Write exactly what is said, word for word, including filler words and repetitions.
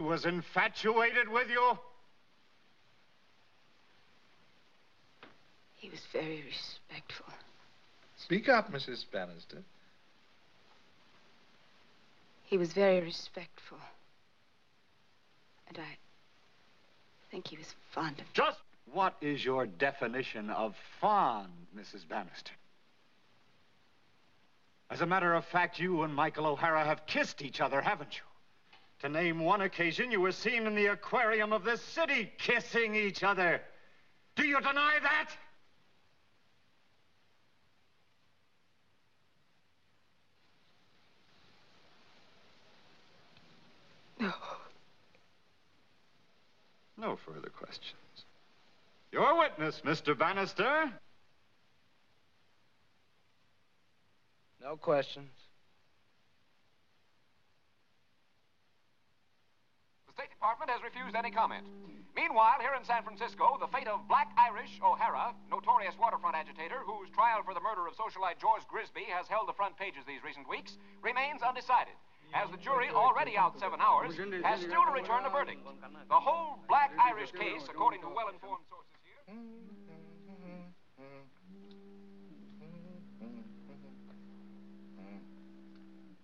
was infatuated with you? He was very respectful. Speak up, Missus Bannister. He was very respectful. And I think he was fond of me. Just what is your definition of fond, Missus Bannister? As a matter of fact, you and Michael O'Hara have kissed each other, haven't you? To name one occasion, you were seen in the aquarium of this city kissing each other. Do you deny that? No. No further questions. Your witness, Mister Bannister. No questions. The State Department has refused any comment. Meanwhile, here in San Francisco, the fate of Black Irish O'Hara, notorious waterfront agitator whose trial for the murder of socialite George Grisby has held the front pages these recent weeks, remains undecided, as the jury, already out seven hours, has still to return a verdict. The whole Black Irish case, according to well-informed sources here...